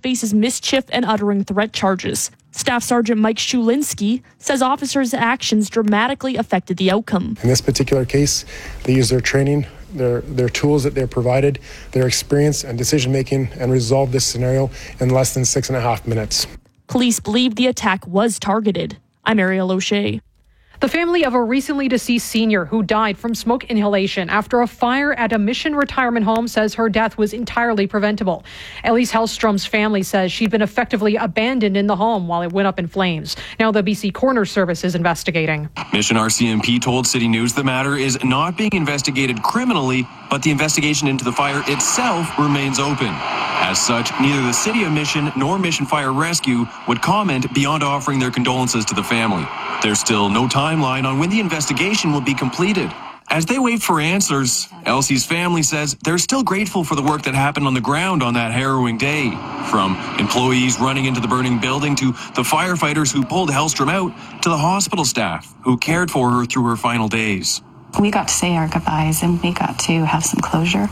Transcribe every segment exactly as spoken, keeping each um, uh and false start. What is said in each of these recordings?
faces mischief and uttering threat charges. Staff Sergeant Mike Schulinski says officers' actions dramatically affected the outcome. In this particular case, they used their training, their their tools that they're provided, their experience and decision-making, and resolved this scenario in less than six and a half minutes. Police believe the attack was targeted. I'm Ariel O'Shea. The family of a recently deceased senior who died from smoke inhalation after a fire at a Mission retirement home says her death was entirely preventable. Elise Hellstrom's family says she'd been effectively abandoned in the home while it went up in flames. Now the B C Coroner Service is investigating. Mission R C M P told City News the matter is not being investigated criminally, but the investigation into the fire itself remains open. As such, neither the City of Mission nor Mission Fire Rescue would comment beyond offering their condolences to the family. There's still no timeline on when the investigation will be completed. As they wait for answers, Elsie's family says they're still grateful for the work that happened on the ground on that harrowing day. From employees running into the burning building to the firefighters who pulled Hellstrom out to the hospital staff who cared for her through her final days. We got to say our goodbyes and we got to have some closure,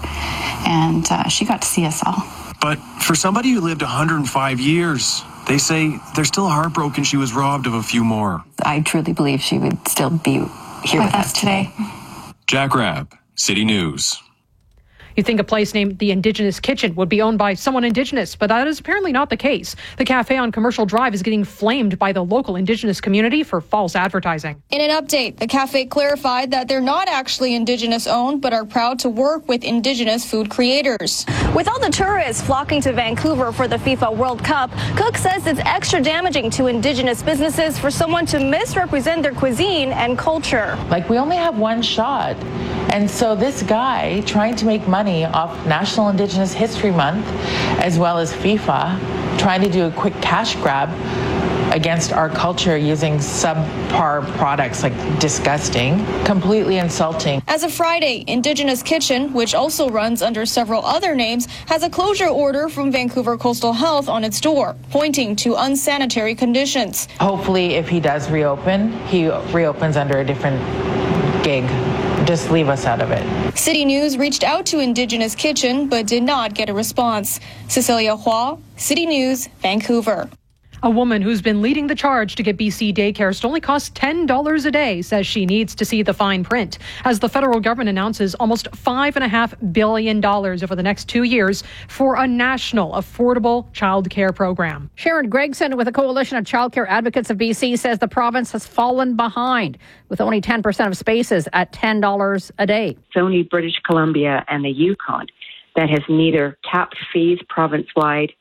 and uh, she got to see us all. But for somebody who lived one hundred five years, they say they're still heartbroken she was robbed of a few more. I truly believe she would still be here with, with us today. Jack Rabb, City News. You'd think a place named the Indigenous Kitchen would be owned by someone Indigenous, but that is apparently not the case. The cafe on Commercial Drive is getting flamed by the local Indigenous community for false advertising. In an update, the cafe clarified that they're not actually Indigenous owned, but are proud to work with Indigenous food creators. With all the tourists flocking to Vancouver for the FIFA World Cup, Cook says it's extra damaging to Indigenous businesses for someone to misrepresent their cuisine and culture. Like, we only have one shot. And so this guy trying to make money off National Indigenous History Month, as well as FIFA, trying to do a quick cash grab against our culture using subpar products, like disgusting, completely insulting. As of Friday, Indigenous Kitchen, which also runs under several other names, has a closure order from Vancouver Coastal Health on its door, pointing to unsanitary conditions. Hopefully, if he does reopen, he reopens under a different gig. Just leave us out of it. City News reached out to Indigenous Kitchen, but did not get a response. Cecilia Hua, City News, Vancouver. A woman who's been leading the charge to get B C daycares to only cost ten dollars a day says she needs to see the fine print as the federal government announces almost five point five billion dollars over the next two years for a national affordable child care program. Sharon Gregson with the Coalition of Childcare Advocates of B C says the province has fallen behind with only ten percent of spaces at ten dollars a day. It's only British Columbia and the Yukon that has neither capped fees province-wide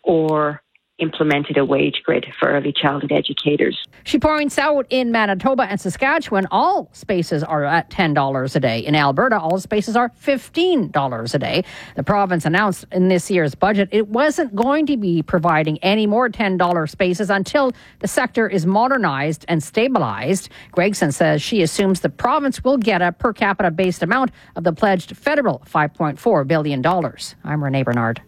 or implemented a wage grid for early childhood educators. She points out in Manitoba and Saskatchewan, all spaces are at ten dollars a day. In Alberta, all spaces are fifteen dollars a day. The province announced in this year's budget it wasn't going to be providing any more ten dollars spaces until the sector is modernized and stabilized. Gregson says she assumes the province will get a per capita based amount of the pledged federal five point four billion dollars. I'm Renee Bernard.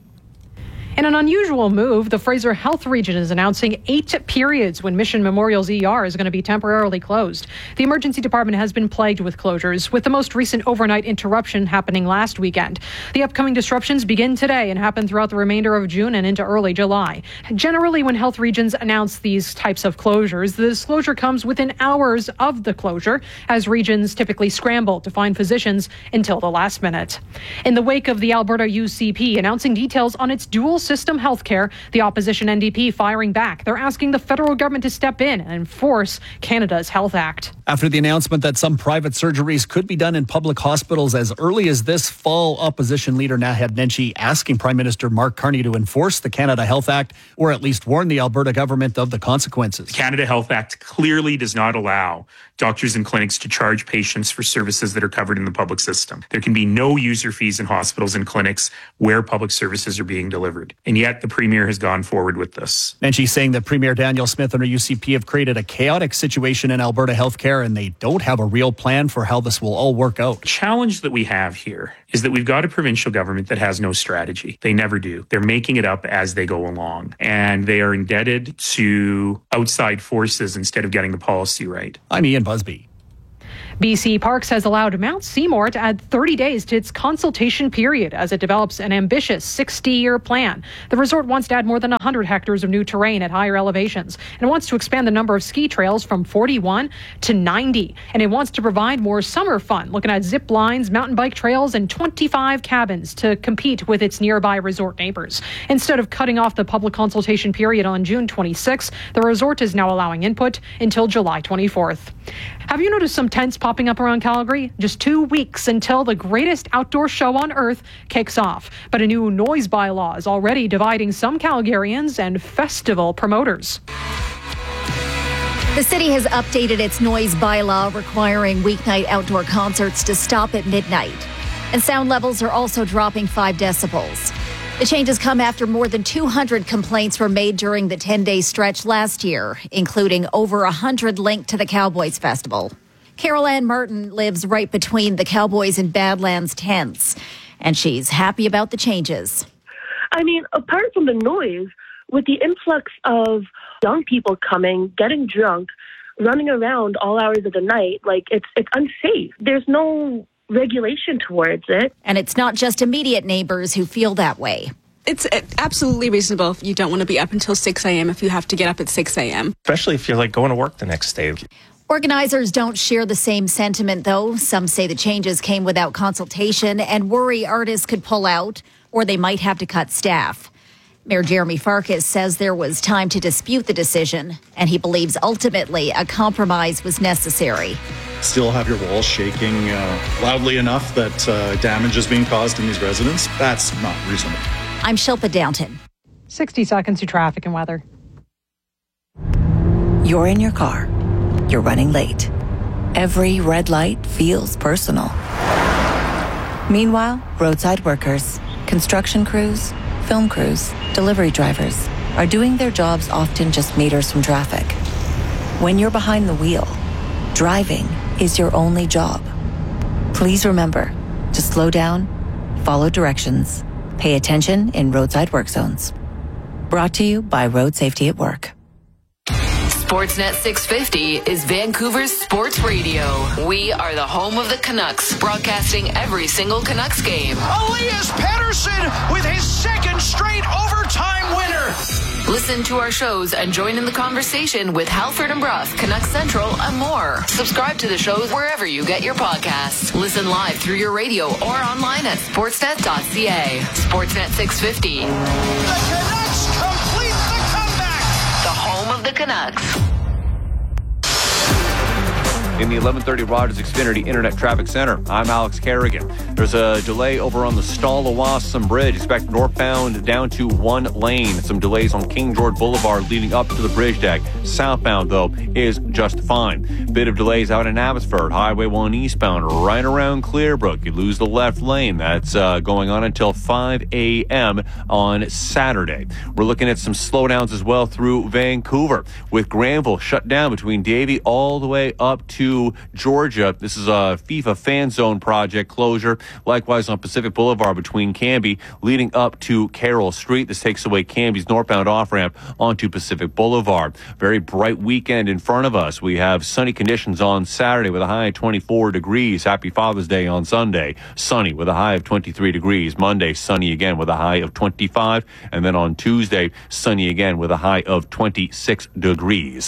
In an unusual move, the Fraser Health Region is announcing eight periods when Mission Memorial's E R is going to be temporarily closed. The emergency department has been plagued with closures, with the most recent overnight interruption happening last weekend. The upcoming disruptions begin today and happen throughout the remainder of June and into early July. Generally, when health regions announce these types of closures, the disclosure comes within hours of the closure, as regions typically scramble to find physicians until the last minute. In the wake of the Alberta U C P announcing details on its dual system healthcare, the opposition N D P firing back. They're asking the federal government to step in and enforce Canada's Health Act. After the announcement that some private surgeries could be done in public hospitals as early as this fall, opposition leader Naheed Nenshi asking Prime Minister Mark Carney to enforce the Canada Health Act or at least warn the Alberta government of the consequences. The Canada Health Act clearly does not allow doctors and clinics to charge patients for services that are covered in the public system. There can be no user fees in hospitals and clinics where public services are being delivered. And yet the Premier has gone forward with this. And she's saying that Premier Daniel Smith and her U C P have created a chaotic situation in Alberta healthcare and they don't have a real plan for how this will all work out. The challenge that we have here is that we've got a provincial government that has no strategy. They never do. They're making it up as they go along. And they are indebted to outside forces instead of getting the policy right. I'm Ian Busby. B C Parks has allowed Mount Seymour to add thirty days to its consultation period as it develops an ambitious sixty-year plan. The resort wants to add more than one hundred hectares of new terrain at higher elevations and wants to expand the number of ski trails from forty-one to ninety. And it wants to provide more summer fun, looking at zip lines, mountain bike trails, and twenty-five cabins to compete with its nearby resort neighbors. Instead of cutting off the public consultation period on June twenty-sixth, the resort is now allowing input until July twenty-fourth. Have you noticed some tents popping up around Calgary? Just two weeks until the greatest outdoor show on earth kicks off. But a new noise bylaw is already dividing some Calgarians and festival promoters. The city has updated its noise bylaw requiring weeknight outdoor concerts to stop at midnight. And sound levels are also dropping five decibels. The changes come after more than two hundred complaints were made during the ten-day stretch last year, including over one hundred linked to the Cowboys Festival. Carol Ann Martin lives right between the Cowboys and Badlands tents, and she's happy about the changes. I mean, apart from the noise, with the influx of young people coming, getting drunk, running around all hours of the night, like, it's it's unsafe. There's no regulation towards it. And it's not just immediate neighbors who feel that way. It's absolutely reasonable if you don't want to be up until six a.m. if you have to get up at six a.m. Especially if you're like going to work the next day. Organizers don't share the same sentiment, though. Some say the changes came without consultation and worry artists could pull out or they might have to cut staff. Mayor Jeremy Farkas says there was time to dispute the decision, and he believes ultimately a compromise was necessary. Still have your walls shaking uh, loudly enough that uh, damage is being caused in these residents. That's not reasonable. I'm Shilpa Downton. sixty seconds to traffic and weather. You're in your car. You're running late. Every red light feels personal. Meanwhile, roadside workers, construction crews, film crews, delivery drivers are doing their jobs often just meters from traffic. When you're behind the wheel, driving is your only job. Please remember to slow down, follow directions, pay attention in roadside work zones. Brought to you by Road Safety at Work. Sportsnet six fifty is Vancouver's sports radio. We are the home of the Canucks, broadcasting every single Canucks game. Elias Pettersson with his second straight overtime winner. Listen to our shows and join in the conversation with Halford and Bruff, Canucks Central, and more. Subscribe to the shows wherever you get your podcasts. Listen live through your radio or online at sportsnet dot c a. Sportsnet six fifty. The Canucks complete the comeback. The home of the Canucks. In the eleven thirty Rogers Xfinity Internet Traffic Center, I'm Alex Kerrigan. There's a delay over on the Stall-Owasso Bridge. Expect northbound down to one lane. Some delays on King George Boulevard leading up to the bridge deck. Southbound, though, is just fine. Bit of delays out in Abbotsford. Highway one eastbound right around Clearbrook. You lose the left lane. That's uh, going on until five a.m. on Saturday. We're looking at some slowdowns as well through Vancouver, with Granville shut down between Davie all the way up to Georgia. This is a FIFA fan zone project closure. Likewise on Pacific Boulevard between Cambie leading up to Carroll Street. This takes away Cambie's northbound off-ramp onto Pacific Boulevard. Very bright weekend in front of us. We have sunny conditions on Saturday with a high of twenty-four degrees. Happy Father's Day on Sunday. Sunny with a high of twenty-three degrees. Monday, sunny again with a high of twenty-five. And then on Tuesday, sunny again with a high of twenty-six degrees.